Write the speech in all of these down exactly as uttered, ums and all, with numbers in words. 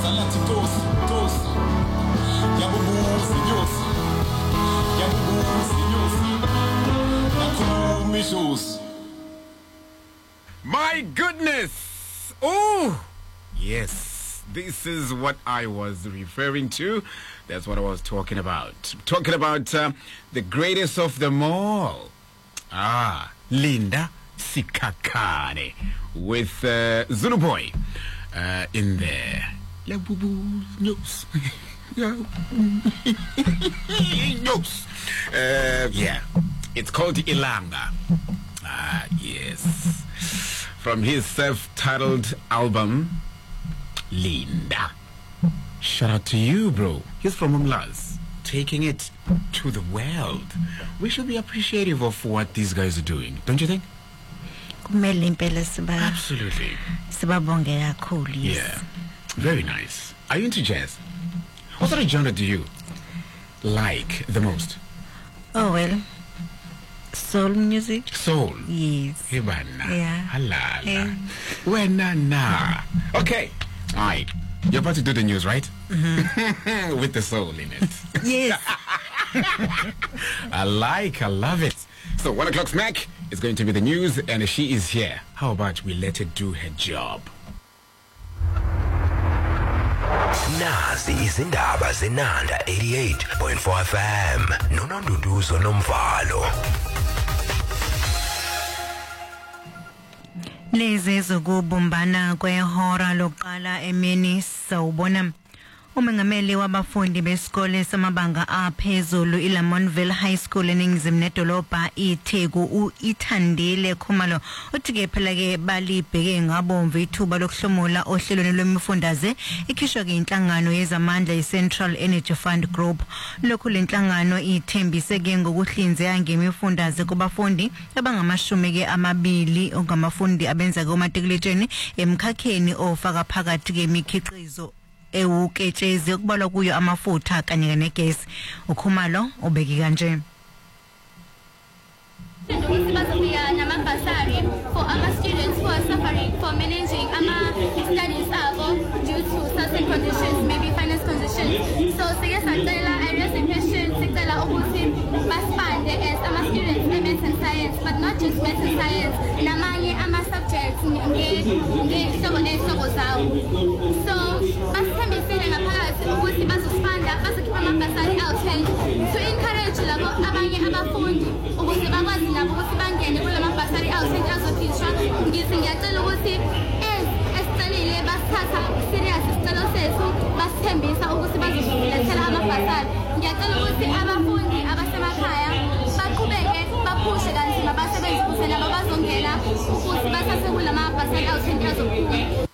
My goodness! Oh, yes. This is what I was referring to. That's what I was talking about. Talking about uh, the greatest of them all. Ah, Linda Sikhakhane with uh, Zulu Boy uh, in there. News. News. Uh, yeah, it's called Ilanga. Ah, yes. From his self-titled album, Linda. Shout out to you, bro. He's from Umlazi, taking it to the world. We should be appreciative of what these guys are doing, don't you think? Absolutely. Yeah. Very nice. Are you into jazz? What sort of genre do you like the most? Oh, well, soul music. Soul? Yes. Hibana. Yeah. Halala. Yeah. Wenana. Okay. All right. You're about to do the news, right? Mm-hmm. With the soul in it. Yes. I like, I love it. So, one o'clock smack is going to be the news, and she is here. How about we let her do her job? Nazi izindaba zenanda eighty-eight point four F M. Nononduduzo nomvalo. Lezi zokubumbana kwehora lokuqala emini sawubona umengameli wabafundi besikole samabanga aphezulu iLamontville High School eningizimu nedolobha iTheku uIthandile Khumalo uthi ke phela ke balibheke ngabomvu ithuba lokuhlomula ohlelweni lwemifundaze ikhishwa ke inhlangano yezamandla iCentral Energy Fund Group. Lokhu lenhlangano ithembise ke ngokuhlinzeka ngemifundaze kubafundi abangamashumi ke amabili ongamafundi abenza ke umatikuletsheni emkhakheni ofaka phakathi ke imikhiqizo ewuketshezi okubalwa kuyo amafutha kanye negesi. Ukhumalo ubeki kanje. For our students who are suffering for managing our studies due to certain conditions, maybe finance conditions. So, I raise the question, expand as our students in maths and science, but not just maths and science. Namanye ama subjects so, ukuthi bazosifanda bazokhipha amabhasari out to encourage labo abanye abafundi ukuthi bakwazi nabo ukuthi bangene kula mabhasari out azokhishwa. Ngithi ngiyacela ukuthi esicelile basithatha serious isicelo sethu basithembisa ukuthi bazolethela amabhasari. Ngiyacela ukuthi abafundi abasemakhaya baqhubeke baphushe kanzima basebenze ukuthi nabo bazongena ukuthi bathathe kula mabhasari out azokhishwa.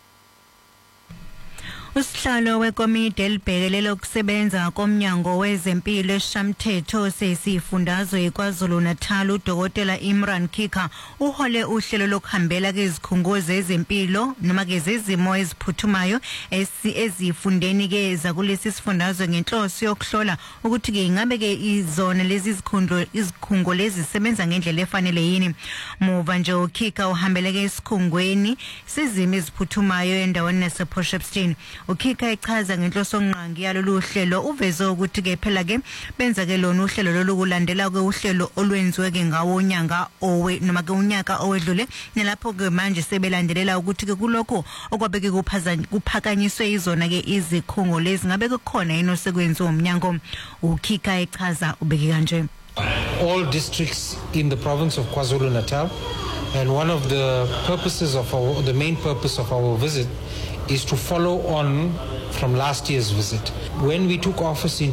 Usihlalo wekomiti elibhekelele ukusebenza komnyango wezempilo eshamthetho sesifundazwe eKwaZulu Natal uDokotela Imran Kika uhole uhlelo lokuhambela kezikhungozi ezempilo noma ke zezimo eziphuthumayo ezifundeni ke zakulesi sifundazwe ngenhloso yokuhlola ukuthi ke ingabe ke izona lezi zikhungo izikhungo lezi zisebenza ngendlela efanele yini. Muva nje uKika uhambele ke esikhungweni sezimo eziphuthumayo endaweni yasePortshepstone. Ukika echaza ngenhloso nqangi yalolu hlelo uveze ukuthi ke phela ke benza ke lona uhlelo lolukulandela ke uhlelo olwenziwe ke ngawo nyanga owe noma ke unyaka owedlule nelapho ke manje sebelandelela ukuthi ke kulokho okwabeke kuphakanyiswe izona ke izikhungo lezi ngabe kukhona yini osekwenziwe umnyango. Ukika echaza ubeke kanje. All districts in the province of KwaZulu Natal, and one of the purposes of our the main purpose of our visit is to follow on from last year's visit. When we took office in